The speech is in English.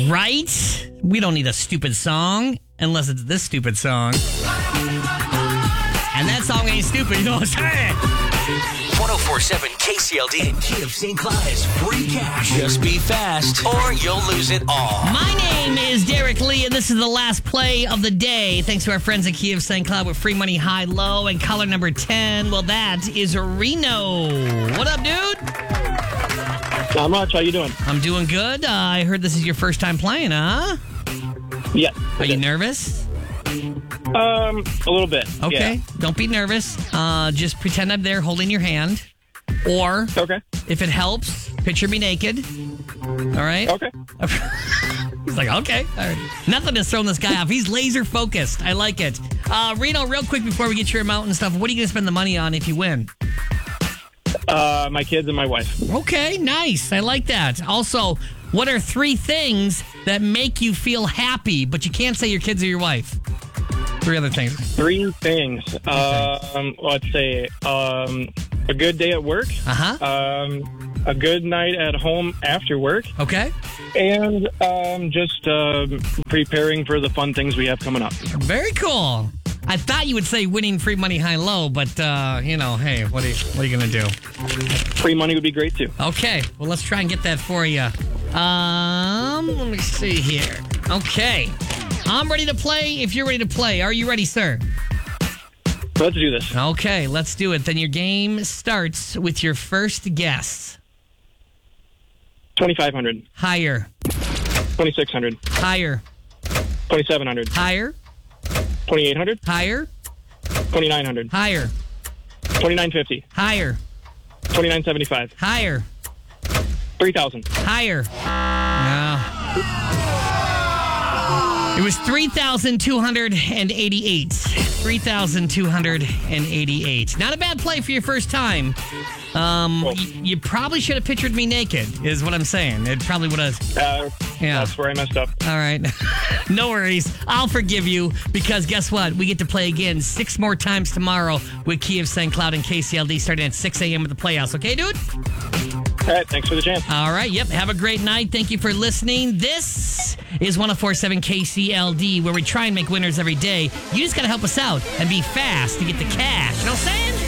Right? We don't need a stupid song unless it's this stupid song. And that song ain't stupid, you know what I'm saying? 104.7 KCLD and Key of St. Cloud is free cash. Just be fast or you'll lose it all. My name is Derek Lee, and this is the last play of the day. Thanks to our friends at Key of St. Cloud with free money high low and caller number 10. Well, that is Reno. What up, dude? Not much. How you doing? I'm doing good. I heard this is your first time playing, huh? Yeah. Are you nervous? A little bit. Okay. Yeah. Don't be nervous. Just pretend I'm there holding your hand. Or, Okay. if it helps, picture me naked. All right? Okay. He's like, okay. All right. Nothing has thrown this guy off. He's laser focused. I like it. Reno, real quick before we get your amount and stuff, what are you going to spend the money on if you win? My kids and my wife. Okay, nice. I like that. Also, what are 3 things that make you feel happy, but you can't say your kids or your wife? 3 other things. 3 things. Let's say a good day at work. Uh-huh. A good night at home after work. Okay. And just preparing for the fun things we have coming up. Very cool. I thought you would say winning free money high low, but hey, what are you gonna do? Free money would be great too. Okay, well let's try and get that for you. Let me see here. Okay, I'm ready to play. If you're ready to play, are you ready, sir? Let's do this. Okay, let's do it. Then your game starts with your first guess. 2,500. Higher. 2,600. Higher. 2,700. Higher. 2,800. Higher. 2,900. Higher. 2,950. Higher. 2,975. Higher. 3,000. Higher. No. It was 3,288. 3,288. Not a bad play for your first time. You probably should have pictured me naked, is what I'm saying. It probably would have. Yeah. That's where I messed up. All right. No worries. I'll forgive you because guess what? We get to play again 6 more times tomorrow with Key of St. Cloud and KCLD starting at 6 a.m. with the Playhouse. Okay, dude? All right. Thanks for the chance. All right. Yep. Have a great night. Thank you for listening. This is 104.7 KCLD where we try and make winners every day. You just got to help us out and be fast to get the cash. You know what I'm saying?